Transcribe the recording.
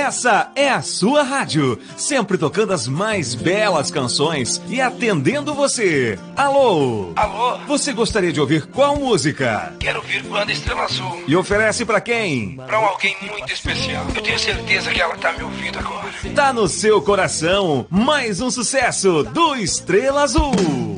Essa é a sua rádio, sempre tocando as mais belas canções e atendendo você. Alô? Alô? Você gostaria de ouvir qual música? Quero ouvir Banda Estrela Azul. E oferece pra quem? Pra alguém muito especial. Eu tenho certeza que ela tá me ouvindo agora. Tá no seu coração, mais um sucesso do Estrela Azul.